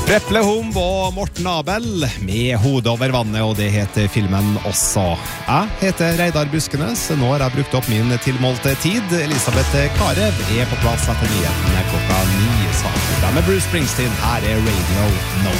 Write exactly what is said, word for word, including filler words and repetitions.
Vetle Humb og Morten Abel med Hodet over vannet, og det heter filmen også. Jeg heter Reidar Buskenes. Nå har jeg brukt opp min tilmålte tid. Elisabeth Karev er på plass etter nyheten klokka ni. Sammen med Bruce Springsteen. Her er Radio No.